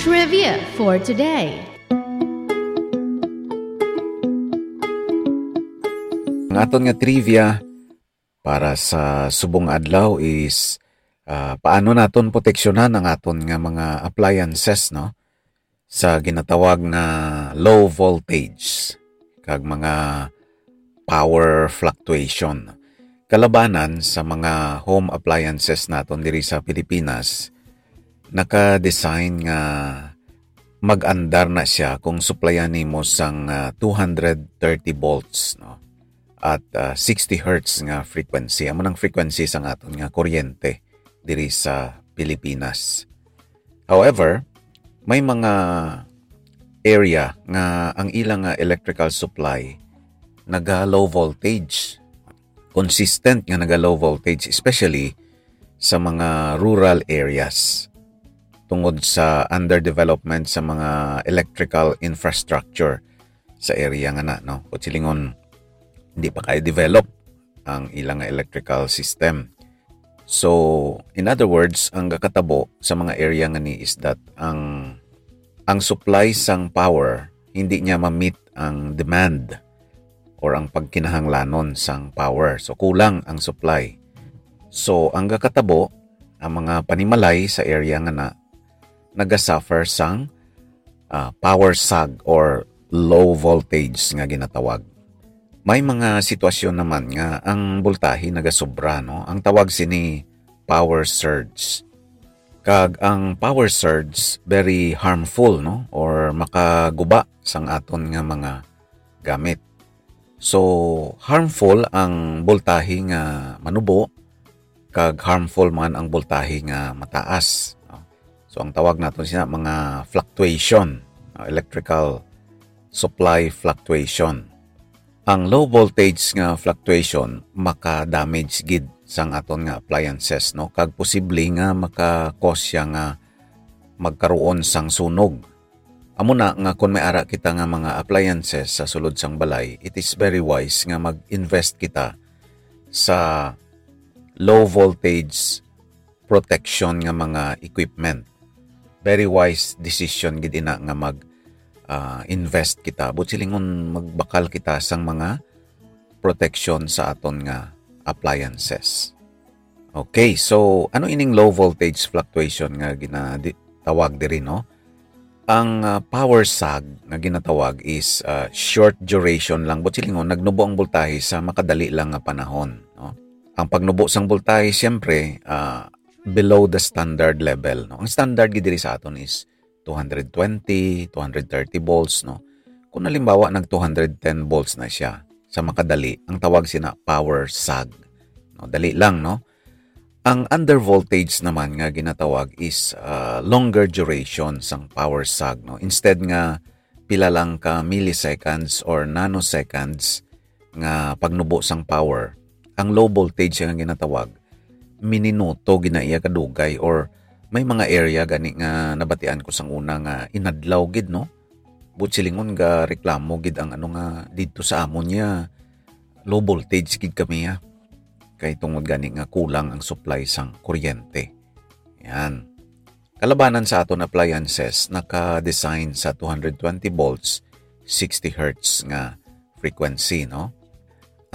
Trivia for today. Ang aton nga trivia para sa subong adlaw is paano naton proteksyonan ang aton nga mga appliances no sa ginatawag nga low voltage kag mga power fluctuation. Kalabanan sa mga home appliances naton diri sa Pilipinas, naka-design nga mag-andar na siya kung supplyan nimo sang 230 volts no at 60 hertz nga frequency. Amo nang frequency sang aton nga kuryente diri sa Pilipinas. However, may mga area nga ang ilang nga electrical supply naga-low voltage. Consistent nga naga-low voltage, especially sa mga rural areas tungod sa underdevelopment sa mga electrical infrastructure sa area nga na, no? O silingon, hindi pa kaya develop ang ilang electrical system. So, in other words, ang kakatabo sa mga area nga ni is that ang supply sang power hindi niya ma-meet ang demand or ang pagkinahanglanon sang power. So, kulang ang supply. So, ang kakatabo, ang mga panimalay sa area nga na nagasuffer sang power sag or low voltage nga ginatawag. May mga sitwasyon naman nga ang boltahe nagasobra, no? Ang tawag sini power surge. Kag ang power surge very harmful, no? Or makaguba sang aton nga mga gamit. So, harmful ang boltahe nga manubo, kag harmful man ang boltahe nga mataas. No? So, ang tawag naton sina mga fluctuation, electrical supply fluctuation. Ang low voltage nga fluctuation maka-damage gid sang aton nga appliances, no? Kag posible nga maka-cause siya nga magkaroon sang sunog. Amo na nga kung may ara kita nga mga appliances sa sulod sang balay, it is very wise nga mag-invest kita sa low voltage protection nga mga equipment. Very wise decision gid ina nga invest kita. But silingon magbakal kita sang mga protection sa aton nga appliances. Okay, so ano ining low voltage fluctuation nga ginatawag diri, no? Ang power sag nga ginatawag is short duration lang. But silingon nagnubo ang boltahe sa makadali lang nga panahon, no? Ang pagnubo sang boltahe siyempre below the standard level, no? Ang standard gid diri sa aton is 220, 230 volts, no? Kung halimbawa nag 210 volts na siya sa makadali, ang tawag sina power sag. No, dali lang, no? Ang under voltage naman nga ginatawag is longer duration sang power sag, no? Instead nga pila lang ka milliseconds or nanoseconds nga pagnubo sang power, ang low voltage nga ginatawag minuto ginaiya kadugay or may mga area gani nga nabatian ko sang una nga inadlaw gid, no? Butsilingon ga reklamo gid ang ano nga didto sa amon niya low voltage gid kami ya. Kay tungod gani nga kulang ang supply sang kuryente. Yan. Kalabanan sa aton appliances naka-design sa 220 volts, 60 hertz nga frequency, no?